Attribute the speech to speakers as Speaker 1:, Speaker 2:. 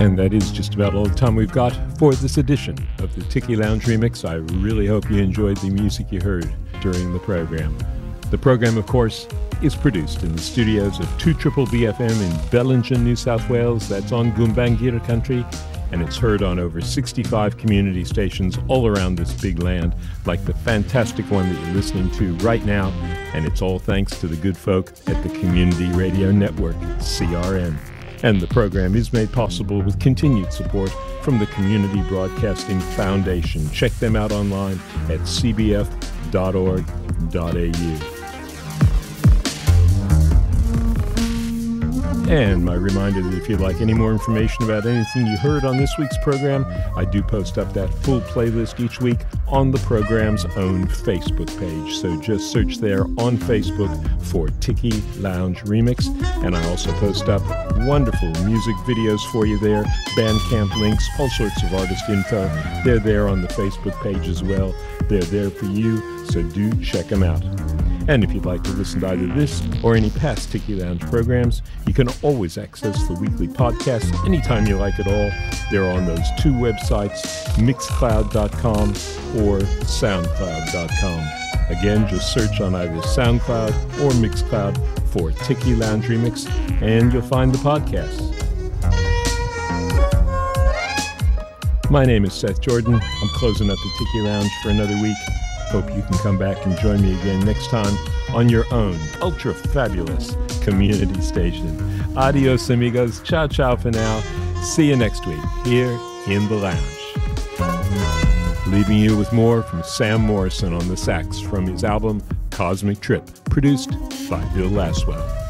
Speaker 1: And that is just about all the time we've got for this edition of the Tiki Lounge Remix. I really hope you enjoyed the music you heard during the program. The program, of course, is produced in the studios of 2BBFM in Bellingen, New South Wales. That's on Gumbaynggirr country, and it's heard on over 65 community stations all around this big land, like the fantastic one that you're listening to right now. And it's all thanks to the good folk at the Community Radio Network, CRN. And the program is made possible with continued support from the Community Broadcasting Foundation. Check them out online at cbf.org.au. And my reminder that if you'd like any more information about anything you heard on this week's program, I do post up that full playlist each week on the program's own Facebook page. So just search there on Facebook for Tiki Lounge Remix. And I also post up wonderful music videos for you there, Bandcamp links, all sorts of artist info. They're there on the Facebook page as well. They're there for you, so do check them out. And if you'd like to listen to either this or any past Tiki Lounge programs, you can always access the weekly podcasts anytime you like at all. They're on those two websites, Mixcloud.com or Soundcloud.com. Again, just search on either Soundcloud or Mixcloud for Tiki Lounge Remix, and you'll find the podcasts. My name is Seth Jordan. I'm closing up the Tiki Lounge for another week. Hope you can come back and join me again next time on your own ultra-fabulous community station. Adios, amigos. Ciao, ciao for now. See you next week here in the lounge. Leaving you with more from Sam Morrison on the sax from his album Cosmic Trip, produced by Bill Laswell.